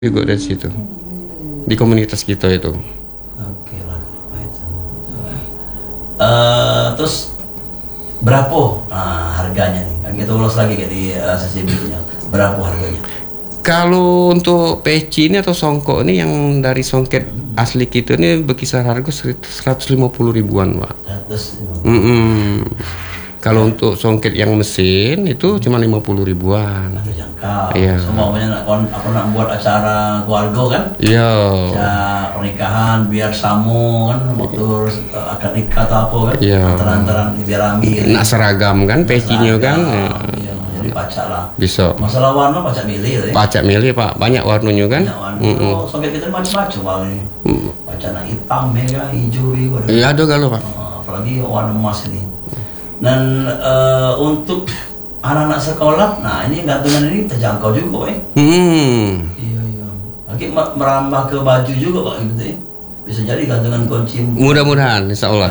juga dari situ di komunitas kita itu. Oke lah kalau itu. Terus berapa harganya nih? Kita ulas lagi kayak di sesi berikutnya. Berapa harganya? Kalau untuk peci ini atau songkok ini yang dari songket asli kita ini berkisar harga 150 ribuan, Pak. 150. Kalau untuk songket yang mesin itu cuma 50 ribuan. Terjangkau. Iya. Semuanya aku nak buat acara keluarga kan? Iya. Acara pernikahan biar samu kan, motor akad nikah atau apa kan? Iya. Antaran biar ambil. Nak seragam kan pecinya kan. Iya, jadi pacak lah. Bisa. Masalah warna pacak milih ya. Pacak milih, Pak. Banyak warnanya kan. Banyak warna. Songket kita macam-macam warna. Pacak nak hitam ya, hijau juga. Iya, ada kalau, Pak. Apalagi warna emas ini. Dan untuk anak-anak sekolah, nah ini gantungan ini terjangkau juga, Pak. Iya. Lagi merambah ke baju juga, Pak, gitu ya. Bisa jadi gantungan kunci. Mudah-mudahan, insya Allah.